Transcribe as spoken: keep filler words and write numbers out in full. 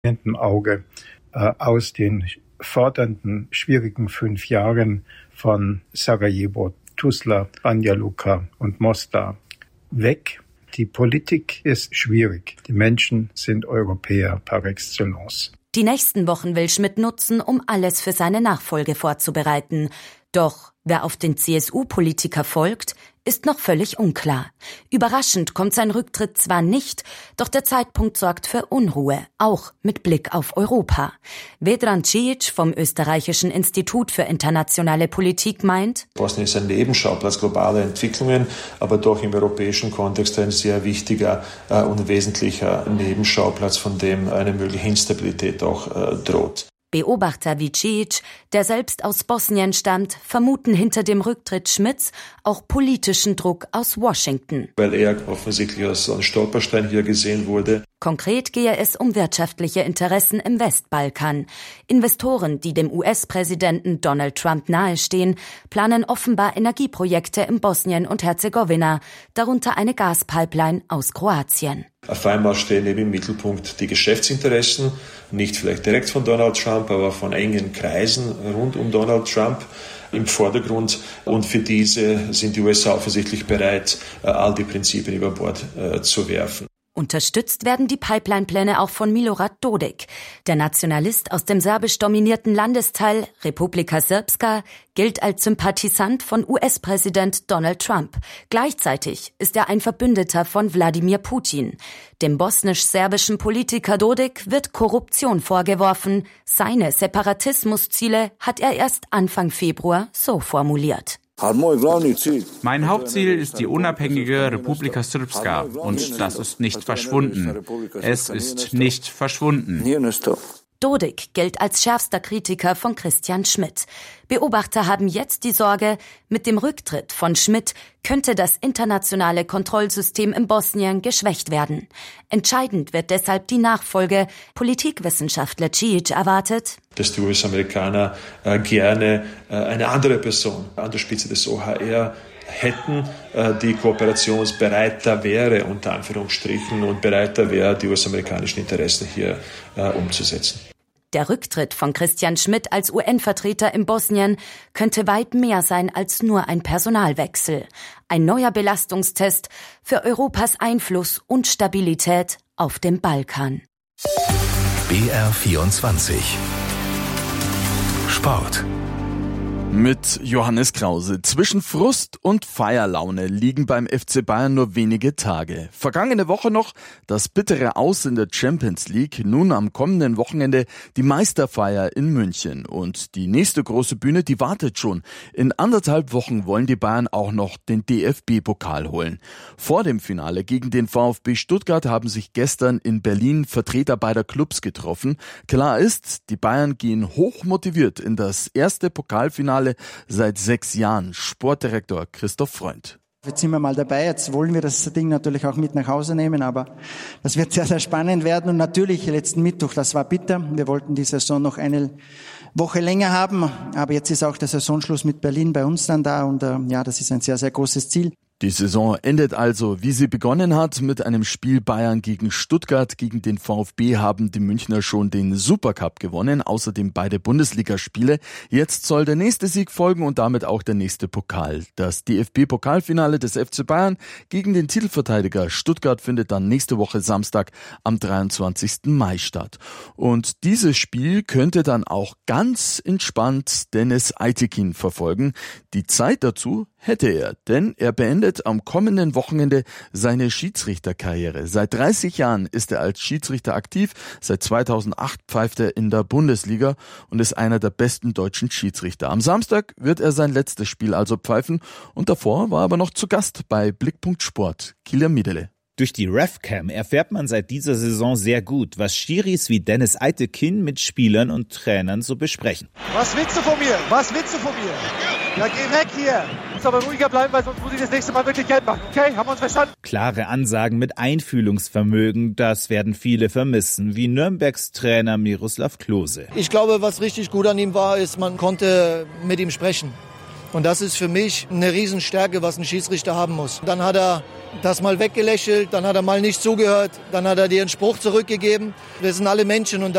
Auge äh, aus den fordernden, schwierigen fünf Jahren von Sarajevo, Tuzla, Banja Luka und Mostar weg. Die Politik ist schwierig. Die Menschen sind Europäer par excellence. Die nächsten Wochen will Schmidt nutzen, um alles für seine Nachfolge vorzubereiten. Doch wer auf den C S U-Politiker folgt, ist noch völlig unklar. Überraschend kommt sein Rücktritt zwar nicht, doch der Zeitpunkt sorgt für Unruhe, auch mit Blick auf Europa. Vedran Cijic vom österreichischen Institut für internationale Politik meint: Bosnien ist ein Nebenschauplatz globaler Entwicklungen, aber doch im europäischen Kontext ein sehr wichtiger äh, und wesentlicher Nebenschauplatz, von dem eine mögliche Instabilität auch äh, droht. Beobachter wie Cijic, der selbst aus Bosnien stammt, vermuten hinter dem Rücktritt Schmidts auch politischen Druck aus Washington. Weil er offensichtlich als ein Stolperstein hier gesehen wurde. Konkret gehe es um wirtschaftliche Interessen im Westbalkan. Investoren, die dem U S-Präsidenten Donald Trump nahestehen, planen offenbar Energieprojekte in Bosnien und Herzegowina, darunter eine Gaspipeline aus Kroatien. Auf einmal stehen eben im Mittelpunkt die Geschäftsinteressen, nicht vielleicht direkt von Donald Trump, aber von engen Kreisen rund um Donald Trump im Vordergrund. Und für diese sind die U S A offensichtlich bereit, all die Prinzipien über Bord äh, zu werfen. Unterstützt werden die Pipeline-Pläne auch von Milorad Dodik. Der Nationalist aus dem serbisch dominierten Landesteil Republika Srpska gilt als Sympathisant von U S-Präsident Donald Trump. Gleichzeitig ist er ein Verbündeter von Wladimir Putin. Dem bosnisch-serbischen Politiker Dodik wird Korruption vorgeworfen. Seine Separatismusziele hat er erst Anfang Februar so formuliert. Mein Hauptziel ist die unabhängige Republika Srpska und das ist nicht verschwunden. Es ist nicht verschwunden. Dodik gilt als schärfster Kritiker von Christian Schmidt. Beobachter haben jetzt die Sorge, mit dem Rücktritt von Schmidt könnte das internationale Kontrollsystem in Bosnien geschwächt werden. Entscheidend wird deshalb die Nachfolge. Politikwissenschaftler Cijic erwartet, dass die U S-Amerikaner äh, gerne äh, eine andere Person an der Spitze des O H R hätten, äh, die kooperationsbereiter wäre, unter Anführungsstrichen, und bereiter wäre, die U S-amerikanischen Interessen hier äh, umzusetzen. Der Rücktritt von Christian Schmidt als U N-Vertreter in Bosnien könnte weit mehr sein als nur ein Personalwechsel. Ein neuer Belastungstest für Europas Einfluss und Stabilität auf dem Balkan. B R vierundzwanzig Sport. Mit Johannes Krause. Zwischen Frust und Feierlaune liegen beim F C Bayern nur wenige Tage. Vergangene Woche noch das bittere Aus in der Champions League, nun am kommenden Wochenende die Meisterfeier in München. Und die nächste große Bühne, die wartet schon. In anderthalb Wochen wollen die Bayern auch noch den D F B-Pokal holen. Vor dem Finale gegen den VfB Stuttgart haben sich gestern in Berlin Vertreter beider Clubs getroffen. Klar ist, die Bayern gehen hochmotiviert in das erste Pokalfinale seit sechs Jahren. Sportdirektor Christoph Freund. Jetzt sind wir mal dabei, jetzt wollen wir das Ding natürlich auch mit nach Hause nehmen, aber das wird sehr, sehr spannend werden. Und natürlich, letzten Mittwoch, das war bitter. Wir wollten die Saison noch eine Woche länger haben, aber jetzt ist auch der Saisonschluss mit Berlin bei uns dann da und äh, ja, das ist ein sehr, sehr großes Ziel. Die Saison endet also, wie sie begonnen hat, mit einem Spiel Bayern gegen Stuttgart. Gegen den VfB haben die Münchner schon den Supercup gewonnen, außerdem beide Bundesligaspiele. Jetzt soll der nächste Sieg folgen und damit auch der nächste Pokal. Das D F B-Pokalfinale des F C Bayern gegen den Titelverteidiger Stuttgart findet dann nächste Woche Samstag am dreiundzwanzigsten Mai statt. Und dieses Spiel könnte dann auch ganz entspannt Deniz Aytekin verfolgen. Die Zeit dazu hätte er, denn er beendet am kommenden Wochenende seine Schiedsrichterkarriere. Seit dreißig Jahren ist er als Schiedsrichter aktiv. Seit zweitausendacht pfeift er in der Bundesliga und ist einer der besten deutschen Schiedsrichter. Am Samstag wird er sein letztes Spiel also pfeifen und davor war er aber noch zu Gast bei Blickpunkt Sport. Kilian Miedele. Durch die RefCam erfährt man seit dieser Saison sehr gut, was Schiris wie Deniz Aytekin mit Spielern und Trainern so besprechen. Was willst du von mir? Was willst du von mir? Ja, geh weg hier! Du musst aber ruhiger bleiben, weil sonst muss ich das nächste Mal wirklich Geld machen. Okay, haben wir uns verstanden? Klare Ansagen mit Einfühlungsvermögen, das werden viele vermissen, wie Nürnbergs Trainer Miroslav Klose. Ich glaube, was richtig gut an ihm war, ist, man konnte mit ihm sprechen. Und das ist für mich eine Riesenstärke, was ein Schiedsrichter haben muss. Dann hat er das mal weggelächelt, dann hat er mal nicht zugehört, dann hat er dir einen Spruch zurückgegeben. Wir sind alle Menschen und